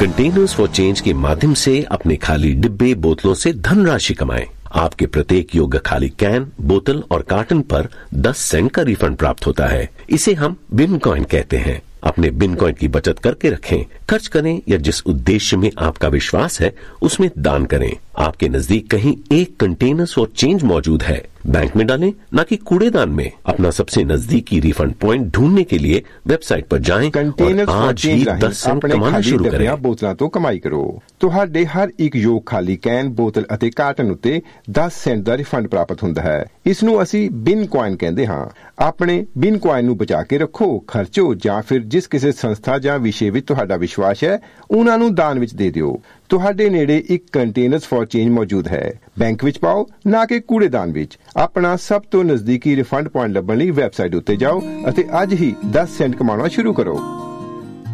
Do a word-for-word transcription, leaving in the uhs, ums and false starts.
Containers for change के माध्यम से अपने खाली डिब्बे बोतलों से धनराशि कमाएं। आपके प्रत्येक योग्य खाली कैन, बोतल और कार्टन पर दस सेंट का रिफंड प्राप्त होता है। इसे हम बिन कॉइन कहते हैं। अपने बिन कॉइन की बचत करके रखें, खर्च करें या जिस उद्देश्य में आपका विश्वास है उसमें दान करें। आपके नजदीक कहीं एक कंटेनर्स फॉर चेंज मौजूद है, बैंक में डालें, न कि कूड़ेदान में। अपना सबसे नजदीकी रिफंड पॉइंट ढूंढने के लिए वेबसाइट पर जाएं और आज ही दस सेंट कमाना शुरू करें। बोतलों तो कमाई करो। ਤੁਹਾਡੇ ਹਰ ਇੱਕ ਯੋਗ ਖਾਲੀ ਕੈਨ, ਬੋਤਲ ਅਤੇ ਕਾਰਟਨ ਉੱਤੇ ਦਸ ਸੈਂਟ ਦਾ ਰਿਫੰਡ ਪ੍ਰਾਪਤ ਹੁੰਦਾ ਹੈ। ਇਸ ਨੂੰ ਅਸੀਂ ਬਿਨ ਕੁਆਇਨ ਕਹਿੰਦੇ ਹਾਂ। ਆਪਣੇ ਬਿਨ ਕੁਆਇਨ ਨੂੰ ਬਚਾ ਕੇ ਰੱਖੋ, ਖਰਚੋ ਜਾਂ ਫਿਰ ਜਿਸ ਕਿਸੇ ਸੰਸਥਾ ਜਾਂ ਵਿਸ਼ੇ ਵਿੱਚ ਤੁਹਾਡਾ ਵਿਸ਼ਵਾਸ ਹੈ ਉਹਨਾਂ ਨੂੰ ਦਾਨ ਵਿੱਚ ਦੇ ਦਿਓ। ਤੁਹਾਡੇ ਨੇੜੇ ਇੱਕ ਕੰਟੇਨਰਸ ਫॉर ਚੇਂਜ ਮੌਜੂਦ ਹੈ। ਬੈਂਕ ਵਿੱਚ ਪਾਓ, ਨਾ ਕਿ ਕੂੜੇਦਾਨ ਵਿੱਚ। ਆਪਣਾ ਸਭ ਤੋਂ ਨਜ਼ਦੀਕੀ ਰਿਫੰਡ ਪੁਆਇੰਟ ਲੱਭਣ ਲਈ ਵੈਬਸਾਈਟ ਉੱਤੇ ਜਾਓ ਅਤੇ ਅੱਜ ਹੀ ਦਸ ਸੈਂਟ ਕਮਾਉਣਾ ਸ਼ੁਰੂ ਕਰੋ।